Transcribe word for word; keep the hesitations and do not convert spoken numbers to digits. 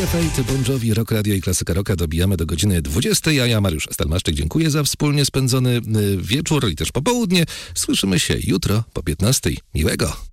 Fate, Bon Jovi, Rock Radio i Klasyka Rocka dobijamy do godziny dwudziestej, a ja, Mariusz Stelmaszczyk, dziękuję za wspólnie spędzony wieczór i też popołudnie. Słyszymy się jutro po piętnastej. Miłego!